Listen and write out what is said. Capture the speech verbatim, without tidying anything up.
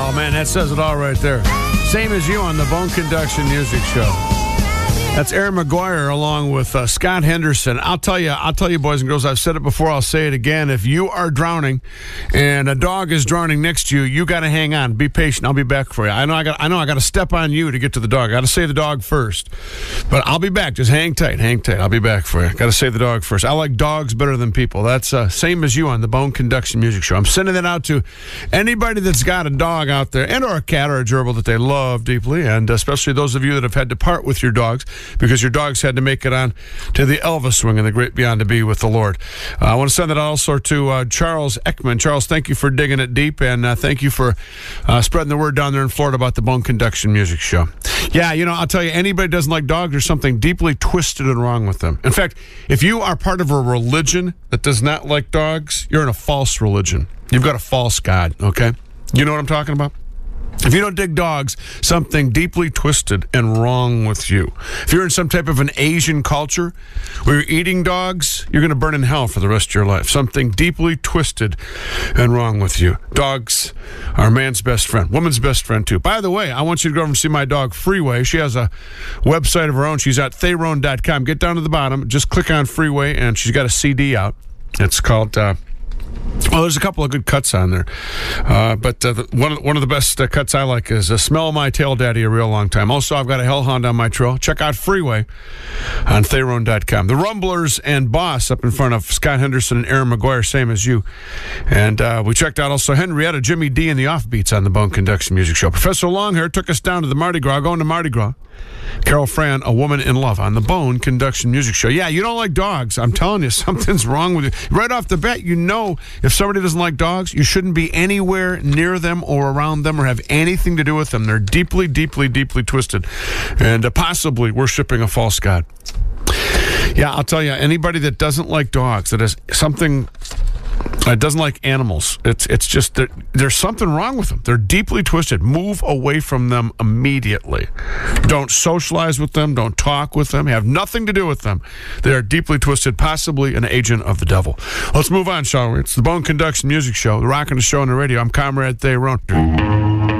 Oh, man, that says it all right there. Same as you on the Bone Conduction Music Show. That's Aaron McGuire along with uh, Scott Henderson. I'll tell you, I'll tell you, boys and girls, I've said it before, I'll say it again. If you are drowning and a dog is drowning next to you, you got to hang on. Be patient. I'll be back for you. I know I got I know I got to step on you to get to the dog. I got to save the dog first. But I'll be back. Just hang tight. Hang tight. I'll be back for you. Got to save the dog first. I like dogs better than people. That's uh, same as you on the Bone Conduction Music Show. I'm sending that out to anybody that's got a dog out there and or a cat or a gerbil that they love deeply, and especially those of you that have had to part with your dogs because your dogs had to make it on to the Elvis swing and the great beyond to be with the Lord. Uh, I want to send that also to uh, Charles Ekman. Charles, thank you for digging it deep, and uh, thank you for uh, spreading the word down there in Florida about the Bone Conduction Music Show. Yeah, you know, I'll tell you, anybody who doesn't like dogs, there's something deeply twisted and wrong with them. In fact, if you are part of a religion that does not like dogs, you're in a false religion. You've got a false God, okay? You know what I'm talking about? If you don't dig dogs, something deeply twisted and wrong with you. If you're in some type of an Asian culture where you're eating dogs, you're going to burn in hell for the rest of your life. Something deeply twisted and wrong with you. Dogs are man's best friend, woman's best friend too. By the way, I want you to go over and see my dog Freeway. She has a website of her own. She's at therone dot com. Get down to the bottom, just click on Freeway, and she's got a C D out. It's called... Uh, Well, there's a couple of good cuts on there, uh, but uh, the, one, of, one of the best uh, cuts I like is uh, Smell My Tail Daddy a Real Long Time. Also, I've got a Hellhound on my trail. Check out Freeway on therone dot com. The Rumblers and Boss up in front of Scott Henderson and Aaron McGuire, same as you. And uh, we checked out also Henrietta, Jimmy D, and the Offbeats on the Bone Conduction Music Show. Professor Longhair took us down to the Mardi Gras, going to Mardi Gras. Carol Fran, A Woman in Love on the Bone Conduction Music Show. Yeah, you don't like dogs. I'm telling you, something's wrong with you. Right off the bat, you know if somebody doesn't like dogs, you shouldn't be anywhere near them or around them or have anything to do with them. They're deeply, deeply, deeply twisted and uh, possibly worshiping a false god. Yeah, I'll tell you, anybody that doesn't like dogs, that has something... It doesn't like animals. It's it's just that there's something wrong with them. They're deeply twisted. Move away from them immediately. Don't socialize with them. Don't talk with them. Have nothing to do with them. They are deeply twisted, possibly an agent of the devil. Let's move on, shall we? It's the Bone Conduction Music Show, the Rockin' the Show on the radio. I'm Comrade Therone.